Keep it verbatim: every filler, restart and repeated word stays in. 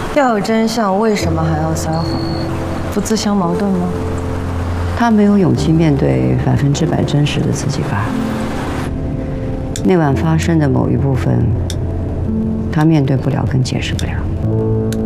要有真相，为什么还要撒谎？不自相矛盾吗？ 他没有勇气面对百分之百真实的自己吧？那晚发生的某一部分，他面对不了，跟解释不了。